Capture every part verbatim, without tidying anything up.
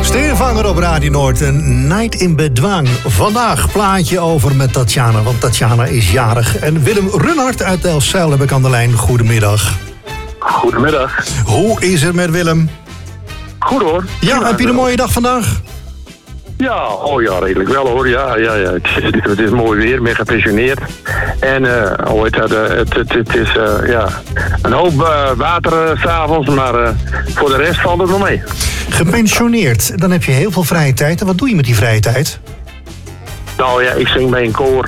Steervanger op Radio Noord, een Night in Bedwang. Vandaag plaatje over met Tatjana, want Tatjana is jarig. En Willem Runhart uit Delfzijl heb ik aan de lijn. Goedemiddag. Goedemiddag. Hoe is het met Willem? Goed hoor. Ja, heb je een mooie dag vandaag? Ja, oh ja, redelijk wel hoor. Ja, ja, ja. Het, is, het is mooi weer, ik ben gepensioneerd. En uh, oh, het, het, het, het, het is uh, ja, een hoop uh, water uh, 's avonds, maar uh, voor de rest valt het nog mee. Gepensioneerd, dan heb je heel veel vrije tijd. En wat doe je met die vrije tijd? Nou ja, ik zing bij een koor.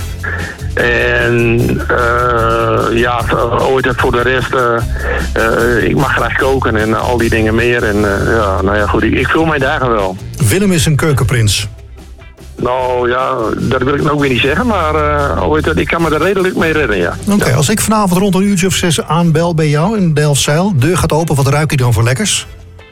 En uh, ja, ooit voor de rest, uh, uh, ik mag graag koken en uh, al die dingen meer. En uh, ja, nou ja, goed, ik, ik vul mijn dagen wel. Willem is een keukenprins. Nou ja, dat wil ik nou ook weer niet zeggen, maar uh, ooit, ik kan me er redelijk mee redden, ja. Oké, okay, ja. Als ik vanavond rond een uurtje of zes aanbel bij jou in Delfzijl, deur gaat open, wat ruik je dan voor lekkers?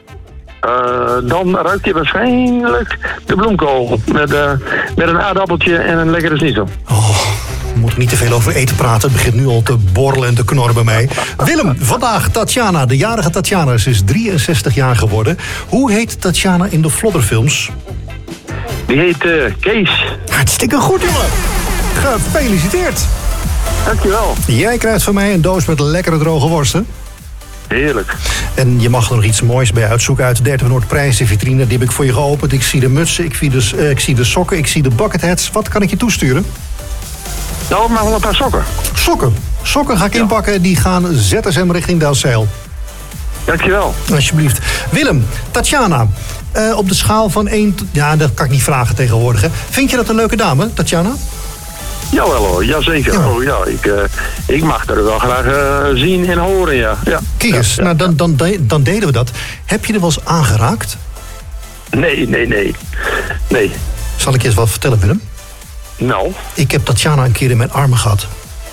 Uh, dan ruikt je waarschijnlijk de bloemkool met, uh, met een aardappeltje en een lekkere schnitzel. Oh, we moeten niet te veel over eten praten. Het begint nu al te borrelen en te knorren bij mij. Willem, vandaag Tatjana, de jarige Tatjana. Ze is drieënzestig jaar geworden. Hoe heet Tatjana in de Flodderfilms? Die heet uh, Kees. Hartstikke goed, jongen. Gefeliciteerd. Dankjewel. Jij krijgt van mij een doos met lekkere droge worsten. Heerlijk. En je mag er nog iets moois bij uitzoeken uit de Dertig Noord prijzenvitrine. Die heb ik voor je geopend. Ik zie de mutsen, ik zie de, uh, ik zie de sokken, ik zie de bucketheads. Wat kan ik je toesturen? Nou, maar wel een paar sokken. Sokken. Sokken ga ik ja. inpakken. Die gaan Z S M richting Delfzijl. Dankjewel. Alsjeblieft. Willem, Tatjana. Uh, op de schaal van één... Ja, dat kan ik niet vragen tegenwoordig. Hè. Vind je dat een leuke dame, Tatjana? Jawel hoor, jazeker. Ja. Oh, ja, ik, uh, ik mag er wel graag uh, zien en horen, ja. ja. Kijk eens, ja, nou, ja. dan, dan, dan deden we dat. Heb je er wel eens aangeraakt? Nee, nee, nee. Nee. Zal ik je eens wat vertellen, Willem? Nou? Ik heb Tatjana een keer in mijn armen gehad.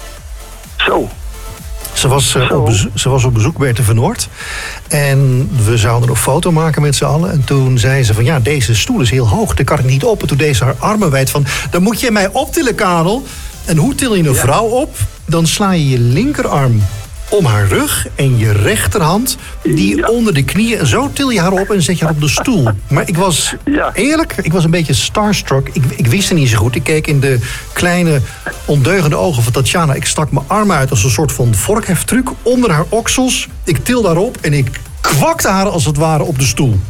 Zo. Ze was, uh, op bezoek, ze was op bezoek bij Berte van Noord. En we zouden een foto maken met z'n allen. En toen zei ze van, ja, deze stoel is heel hoog. Daar kan ik niet op. En toen deed ze haar armen wijd van, dan moet je mij optillen, Karel. En hoe til je een ja. vrouw op? Dan sla je je linkerarm om haar rug en je rechterhand die ja. onder de knieën. En zo til je haar op en zet je haar op de stoel. Maar ik was ja. eerlijk, ik was een beetje starstruck. Ik, ik wist het niet zo goed. Ik keek in de kleine, ondeugende ogen van Tatjana. Ik stak mijn arm uit als een soort van vorkheftruc onder haar oksels. Ik tilde haar op en ik kwakte haar als het ware op de stoel.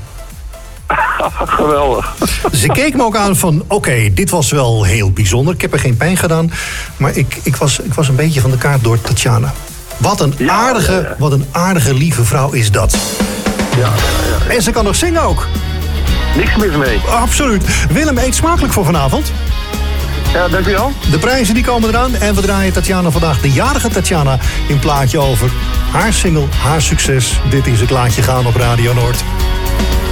Geweldig. Ze keek me ook aan van, oké, okay, dit was wel heel bijzonder. Ik heb er geen pijn gedaan. Maar ik, ik, was, ik was een beetje van de kaart door Tatjana. Wat een, ja, aardige, ja, ja. wat een aardige, lieve vrouw is dat. Ja, ja, ja. En ze kan nog zingen ook. Niks mis mee. Absoluut. Willem, eet smakelijk voor vanavond. Ja, dankjewel. De prijzen die komen eraan. En we draaien Tatjana vandaag, de jarige Tatjana, in plaatje over haar single, haar succes. Dit is het Laat Je Gaan op Radio Noord.